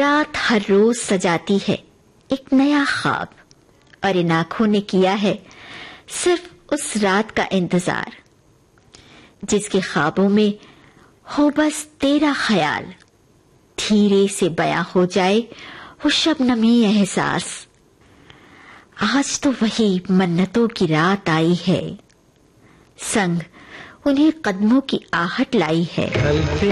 रात हर रोज सजाती है एक नया ख्वाब, और इन आंखों ने किया है सिर्फ उस रात का इंतजार जिसके ख्वाबों में हो बस तेरा ख्याल। धीरे से बयां हो जाए वो शबनमी एहसास। आज तो वही मन्नतों की रात आई है, संग उन्हें कदमों की आहट लाई है।